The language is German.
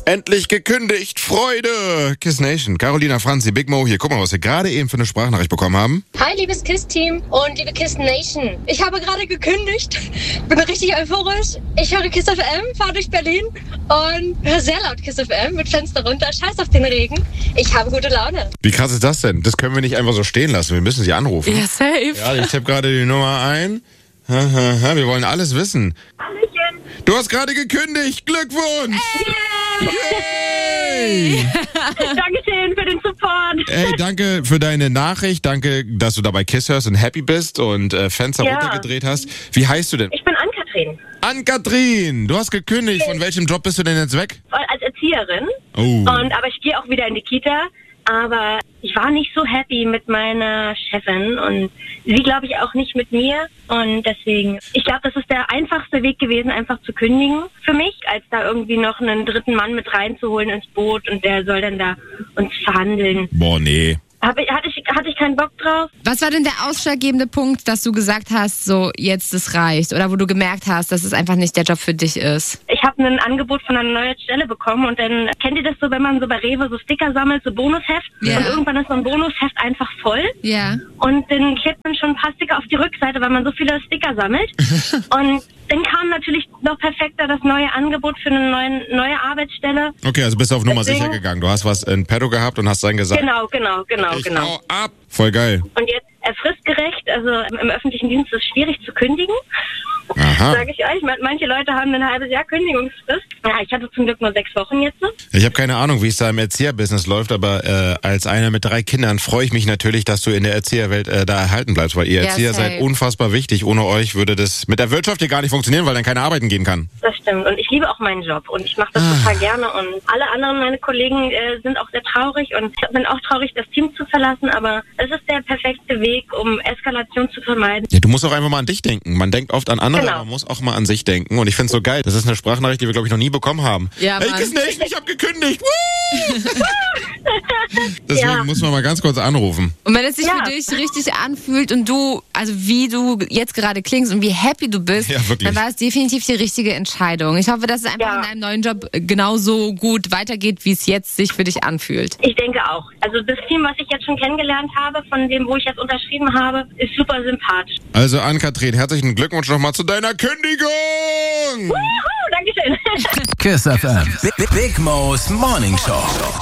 Endlich gekündigt, Freude! Kiss Nation, Carolina, Franzi, Big Mo hier. Guck mal, was wir gerade eben für eine Sprachnachricht bekommen haben. Hi, liebes KISS-Team und liebe Kiss Nation. Ich habe gerade gekündigt, bin richtig euphorisch. Ich höre KISS FM, fahre durch Berlin und höre sehr laut KISS FM mit Fenster runter. Scheiß auf den Regen. Ich habe gute Laune. Wie krass ist das denn? Das können wir nicht einfach so stehen lassen. Wir müssen sie anrufen. Ja, safe. Ja, ich tippe gerade die Nummer ein. Wir wollen alles wissen. Hallöchen. Du hast gerade gekündigt. Glückwunsch! Yay! Dankeschön für den Support. Hey, danke für deine Nachricht. Danke, dass du dabei Kiss hörst und happy bist und Fenster runtergedreht hast. Wie heißt du denn? Ich bin Ann-Kathrin. Ann-Kathrin, du hast gekündigt. Von welchem Job bist du denn jetzt weg? Als Erzieherin. Oh. Aber ich gehe auch wieder in die Kita. Aber ich war nicht so happy mit meiner Chefin und sie, glaube ich, auch nicht mit mir. Und deswegen, ich glaube, das ist der einfachste Weg gewesen, einfach zu kündigen für mich, als da irgendwie noch einen dritten Mann mit reinzuholen ins Boot und der soll dann da uns verhandeln. Boah, nee. Hatte ich keinen Bock drauf. Was war denn der ausschlaggebende Punkt, dass du gesagt hast, so jetzt es reicht? Oder wo du gemerkt hast, dass es einfach nicht der Job für dich ist? Ich habe ein Angebot von einer neuen Stelle bekommen und dann, kennt ihr das so, wenn man so bei Rewe so Sticker sammelt, so Bonusheft? Ja. Und irgendwann ist so ein Bonusheft einfach voll. Ja. Und dann klebt man schon ein paar Sticker auf die Rückseite, weil man so viele Sticker sammelt. Und dann kam natürlich noch perfekter das neue Angebot für eine neue Arbeitsstelle. Okay, also bist du auf Nummer sicher gegangen. Du hast was in petto gehabt und hast dann gesagt, Genau. ich hau ab. Voll geil. Und jetzt fristgerecht, also im öffentlichen Dienst ist es schwierig zu kündigen. Aha. Sage ich euch. Manche Leute haben ein halbes Jahr Kündigungsfrist. Ja, ich hatte zum Glück nur 6 Wochen jetzt. Ich habe keine Ahnung, wie es da im Erzieherbusiness läuft, aber als einer mit 3 Kindern freue ich mich natürlich, dass du in der Erzieherwelt da erhalten bleibst, weil ihr Erzieher seid unfassbar wichtig. Ohne euch würde das mit der Wirtschaft hier gar nicht funktionieren, weil dann keiner arbeiten gehen kann. Das stimmt. Und ich liebe auch meinen Job und ich mache das total gerne. Und alle anderen, meine Kollegen, sind auch sehr traurig und ich bin auch traurig, das Team zu verlassen, aber es ist der perfekte Weg, um Eskalation zu vermeiden. Ja, du musst auch einfach mal an dich denken. Man denkt oft an andere, Genau. aber man muss auch mal an sich denken. Und ich finde es so geil. Das ist eine Sprachnachricht, die wir, glaube ich, noch nie bekommen haben. Ja, hey, Mann. Kiss Nation, ich habe gekündigt. Deswegen muss man mal ganz kurz anrufen. Und wenn es sich für dich richtig anfühlt und du, also wie du jetzt gerade klingst und wie happy du bist, dann war es definitiv die richtige Entscheidung. Ich hoffe, dass es einfach in deinem neuen Job genauso gut weitergeht, wie es jetzt sich für dich anfühlt. Ich denke auch. Also das Team, was ich jetzt schon kennengelernt habe, von dem, wo ich jetzt unterschrieben habe, ist super sympathisch. Also Ann-Kathrin, herzlichen Glückwunsch nochmal zu deiner Kündigung. Dankeschön. Kiss FM. Big Mo's Morning Show.